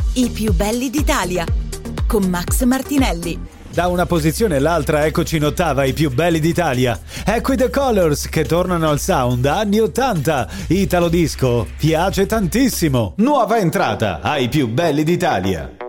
I più belli d'Italia con Max Martinelli. Da una posizione all'altra eccoci in ottava, i più belli d'Italia. Ecco i The Colors che tornano al sound anni 80. Italo disco, piace tantissimo. Nuova entrata ai più belli d'Italia.